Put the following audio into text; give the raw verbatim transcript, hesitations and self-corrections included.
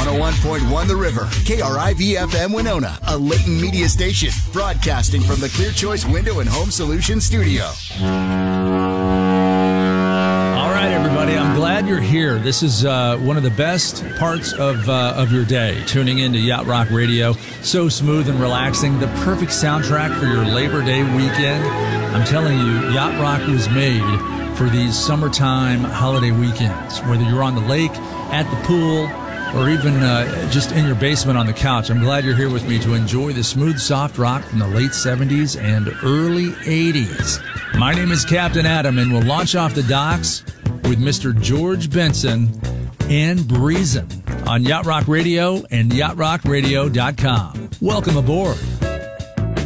one oh one point one The River, K R I V F M Winona, a Layton media station, broadcasting from the Clear Choice Window and Home Solutions studio. All right, everybody, I'm glad you're here. This is uh, one of the best parts of uh, of your day, tuning into Yacht Rock Radio. So smooth and relaxing, the perfect soundtrack for your Labor Day weekend. I'm telling you, Yacht Rock was made for these summertime holiday weekends, whether you're on the lake, at the pool, or even uh, just in your basement on the couch. I'm glad you're here with me to enjoy the smooth, soft rock from the late seventies and early eighties. My name is Captain Adam, and we'll launch off the docks with Mister George Benson and Breezin' on Yacht Rock Radio and yacht rock radio dot com. Welcome aboard.